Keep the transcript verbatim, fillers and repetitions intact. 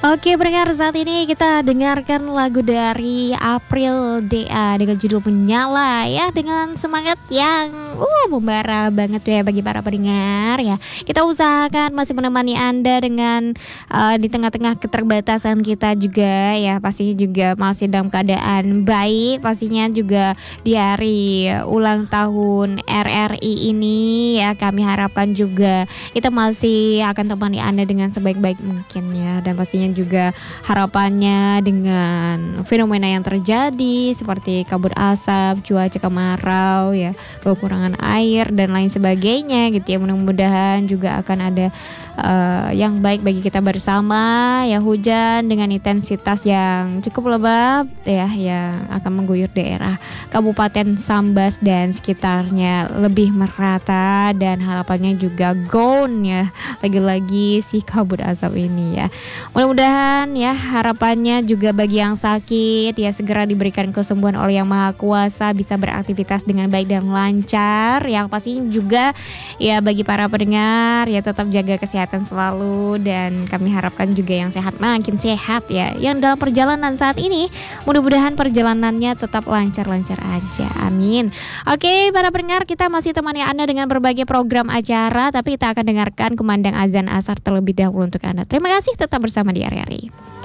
Oke, pendengar, saat ini kita dengarkan lagu dari April D A dengan judul Menyala ya, dengan semangat yang uh membara banget ya bagi para pendengar ya. Kita usahakan masih menemani Anda dengan uh, di tengah-tengah keterbatasan kita juga ya, pastinya juga masih dalam keadaan baik, pastinya juga di hari ulang tahun R R I ini ya, kami harapkan juga kita masih akan temani Anda dengan sebaik-baik mungkin ya, dan pastinya juga harapannya dengan fenomena yang terjadi seperti kabut asap, cuaca kemarau ya, kekurangan air dan lain sebagainya gitu ya, mudah-mudahan juga akan ada uh, yang baik bagi kita bersama ya. Hujan dengan intensitas yang cukup lebat ya, yang akan mengguyur daerah Kabupaten Sambas dan sekitarnya lebih merata, dan harapannya juga gone ya lagi-lagi si kabut asap ini ya. Mudah-mudahan ya, harapannya juga bagi yang sakit ya segera diberikan kesembuhan oleh Yang Maha Kuasa, bisa beraktivitas dengan baik dan lancar. Yang pastinya juga ya bagi para pendengar ya, tetap jaga kesehatan selalu, dan kami harapkan juga yang sehat makin sehat ya. Yang dalam perjalanan saat ini, mudah-mudahan perjalanannya tetap lancar-lancar aja. Amin. Oke, para pendengar, kita masih temani Anda dengan berbagai program acara, tapi kita akan dengarkan kumandang azan asar terlebih dahulu untuk Anda. Terima kasih, tetap bersama di R R I.